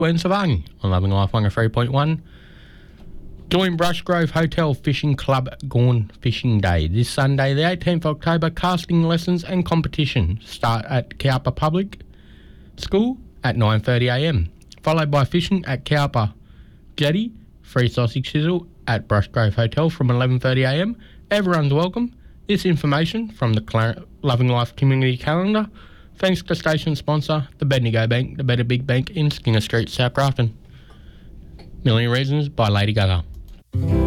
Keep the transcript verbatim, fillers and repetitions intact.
Gwen Savangi on Loving Life one oh three point one. Join Brushgrove Hotel Fishing Club Gorn Fishing Day this Sunday, the eighteenth of October. Casting lessons and competition start at Cowper Public School at nine thirty a m, followed by fishing at Cowper Jetty, free sausage sizzle at Brushgrove Hotel from eleven thirty a m. Everyone's welcome. This information from the Clar- Loving Life Community Calendar. Thanks to station sponsor, the Bendigo Bank, the Better Big Bank in Skinner Street, South Grafton. Million Reasons by Lady Gaga.